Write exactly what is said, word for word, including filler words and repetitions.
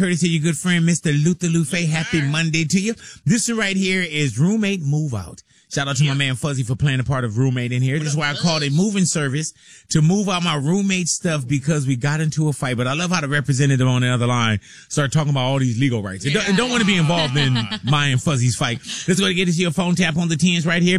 Courtesy of your good friend, Mister Luther Lufe. Happy Monday to you. This one right here is Roommate Move Out. Shout out to my man Fuzzy for playing a part of Roommate in here. This is why I called a moving service to move out my roommate stuff because we got into a fight. But I love how the representative on the other line started talking about all these legal rights. And don't, and don't want to be involved in my and Fuzzy's fight. Let's go to get into your phone tap on the tens right here.